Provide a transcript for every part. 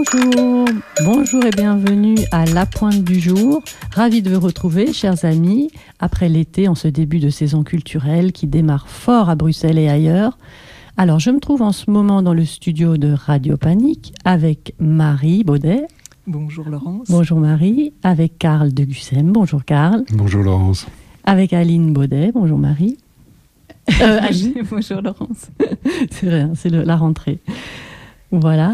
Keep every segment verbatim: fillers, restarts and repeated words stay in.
Bonjour, bonjour et bienvenue à La Pointe du Jour. Ravi de vous retrouver, chers amis, après l'été, en ce début de saison culturelle qui démarre fort à Bruxelles et ailleurs. Alors, je me trouve en ce moment dans le studio de Radio Panique avec Marie Baudet. Bonjour Laurence. Bonjour Marie, avec Karl de Gussem. Bonjour Karl. Bonjour Laurence. Avec Aline Baudet. Bonjour Marie. Euh, Aline. Bonjour Laurence. C'est rien, c'est le, la rentrée. Voilà.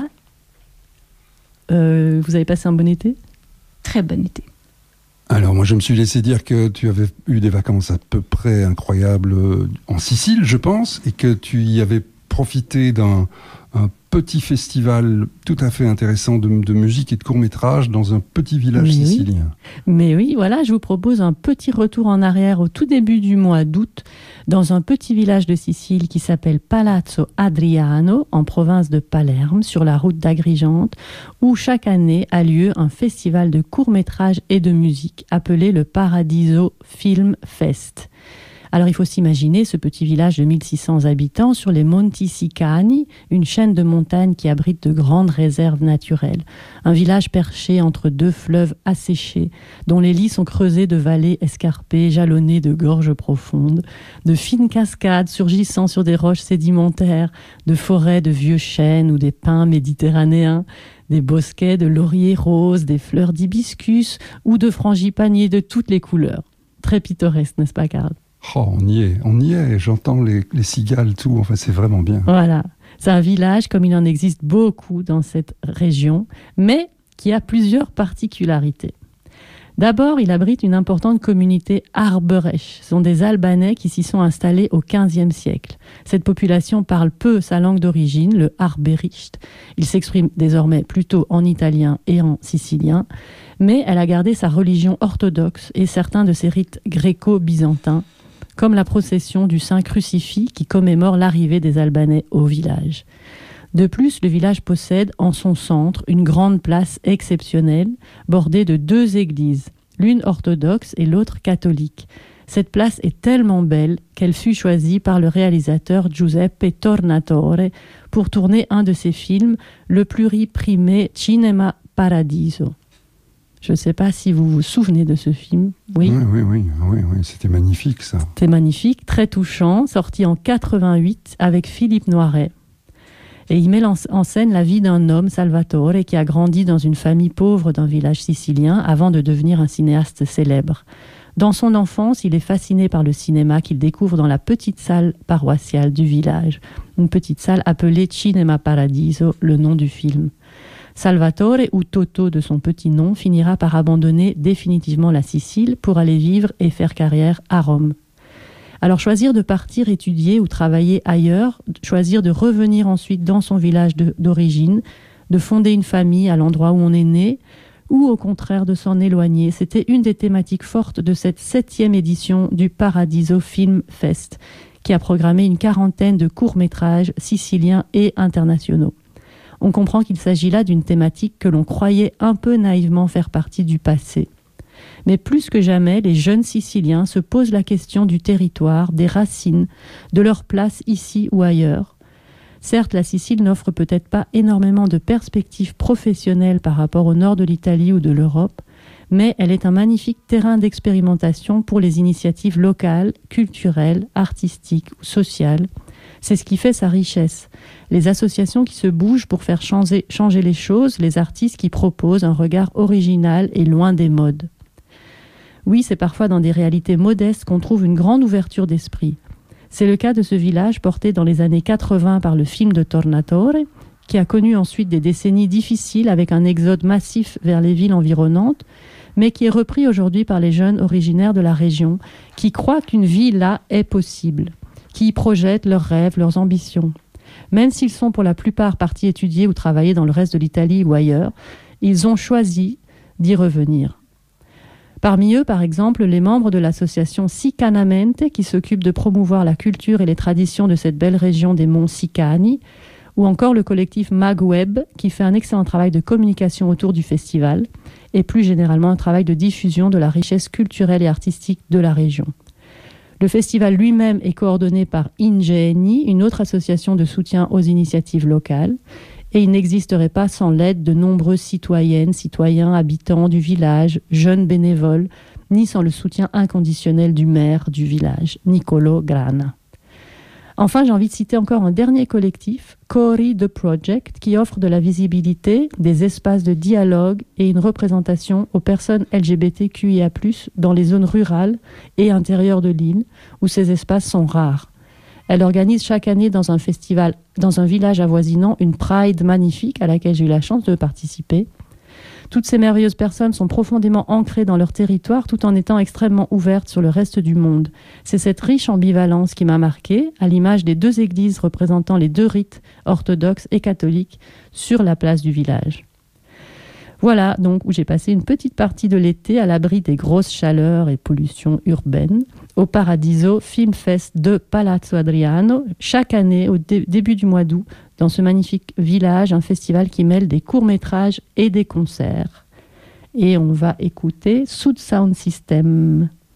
Euh, vous avez passé un bon été ? Très bon été. Alors moi je me suis laissé dire que tu avais eu des vacances à peu près incroyables en Sicile, je pense, et que tu y avais profité d'un un petit festival tout à fait intéressant de, de musique et de court-métrage dans un petit village Mais sicilien. Oui. Mais oui, voilà, je vous propose un petit retour en arrière au tout début du mois d'août dans un petit village de Sicile qui s'appelle Palazzo Adriano, en province de Palerme, sur la route d'Agrigente, où chaque année a lieu un festival de court-métrage et de musique appelé le Paradiso Film Fest. Alors il faut s'imaginer ce petit village de mille six cents habitants sur les Monti Sicani, une chaîne de montagnes qui abrite de grandes réserves naturelles. Un village perché entre deux fleuves asséchés, dont les lits sont creusés de vallées escarpées, jalonnées de gorges profondes, de fines cascades surgissant sur des roches sédimentaires, de forêts de vieux chênes ou des pins méditerranéens, des bosquets de lauriers roses, des fleurs d'hibiscus ou de frangipaniers de toutes les couleurs. Très pittoresque, n'est-ce pas Karl ? Oh, on y est, on y est, j'entends les, les cigales, tout, enfin c'est vraiment bien. Voilà, c'est un village comme il en existe beaucoup dans cette région, mais qui a plusieurs particularités. D'abord, il abrite une importante communauté arberèche. Ce sont des Albanais qui s'y sont installés au quinzième siècle. Cette population parle peu sa langue d'origine, le arbericht. Il s'exprime désormais plutôt en italien et en sicilien, mais elle a gardé sa religion orthodoxe et certains de ses rites gréco-byzantins, comme la procession du Saint Crucifix qui commémore l'arrivée des Albanais au village. De plus, le village possède en son centre une grande place exceptionnelle, bordée de deux églises, l'une orthodoxe et l'autre catholique. Cette place est tellement belle qu'elle fut choisie par le réalisateur Giuseppe Tornatore pour tourner un de ses films, le pluriprimé Cinema Paradiso. Je ne sais pas si vous vous souvenez de ce film. Oui, oui, oui, oui, oui, oui. C'était magnifique ça. C'était magnifique, très touchant, sorti en quatre-vingt-huit avec Philippe Noiret. Et il met en scène la vie d'un homme, Salvatore, qui a grandi dans une famille pauvre d'un village sicilien avant de devenir un cinéaste célèbre. Dans son enfance, il est fasciné par le cinéma qu'il découvre dans la petite salle paroissiale du village. Une petite salle appelée Cinema Paradiso, le nom du film. Salvatore, ou Toto de son petit nom, finira par abandonner définitivement la Sicile pour aller vivre et faire carrière à Rome. Alors choisir de partir étudier ou travailler ailleurs, choisir de revenir ensuite dans son village de, d'origine, de fonder une famille à l'endroit où on est né, ou au contraire de s'en éloigner, c'était une des thématiques fortes de cette septième édition du Paradiso Film Fest, qui a programmé une quarantaine de courts-métrages siciliens et internationaux. On comprend qu'il s'agit là d'une thématique que l'on croyait un peu naïvement faire partie du passé. Mais plus que jamais, les jeunes Siciliens se posent la question du territoire, des racines, de leur place ici ou ailleurs. Certes, la Sicile n'offre peut-être pas énormément de perspectives professionnelles par rapport au nord de l'Italie ou de l'Europe, mais elle est un magnifique terrain d'expérimentation pour les initiatives locales, culturelles, artistiques ou sociales. C'est ce qui fait sa richesse. Les associations qui se bougent pour faire changer, changer les choses, les artistes qui proposent un regard original et loin des modes. Oui, c'est parfois dans des réalités modestes qu'on trouve une grande ouverture d'esprit. C'est le cas de ce village porté dans les années quatre-vingts par le film de Tornatore, qui a connu ensuite des décennies difficiles avec un exode massif vers les villes environnantes, mais qui est repris aujourd'hui par les jeunes originaires de la région, qui croient qu'une vie là est possible, qui y projettent leurs rêves, leurs ambitions. Même s'ils sont pour la plupart partis étudier ou travailler dans le reste de l'Italie ou ailleurs, ils ont choisi d'y revenir. Parmi eux, par exemple, les membres de l'association Sicanamente, qui s'occupe de promouvoir la culture et les traditions de cette belle région des monts Sicani, ou encore le collectif Magweb, qui fait un excellent travail de communication autour du festival, et plus généralement un travail de diffusion de la richesse culturelle et artistique de la région. Le festival lui-même est coordonné par Ingeni, une autre association de soutien aux initiatives locales, Et il n'existerait pas sans l'aide de nombreuses citoyennes, citoyens, habitants du village, jeunes bénévoles, ni sans le soutien inconditionnel du maire du village, Niccolò Grana. Enfin, j'ai envie de citer encore un dernier collectif, Cori The Project, qui offre de la visibilité, des espaces de dialogue et une représentation aux personnes L G B T Q I A plus, dans les zones rurales et intérieures de l'île, où ces espaces sont rares. Elle organise chaque année dans un festival, dans un village avoisinant, une Pride magnifique à laquelle j'ai eu la chance de participer. Toutes ces merveilleuses personnes sont profondément ancrées dans leur territoire tout en étant extrêmement ouvertes sur le reste du monde. C'est cette riche ambivalence qui m'a marquée, à l'image des deux églises représentant les deux rites, orthodoxes et catholiques, sur la place du village. Voilà donc où j'ai passé une petite partie de l'été à l'abri des grosses chaleurs et pollutions urbaines, au Paradiso Film Fest de Palazzo Adriano, chaque année au dé- début du mois d'août, dans ce magnifique village, un festival qui mêle des courts-métrages et des concerts. Et on va écouter Sud Sound System.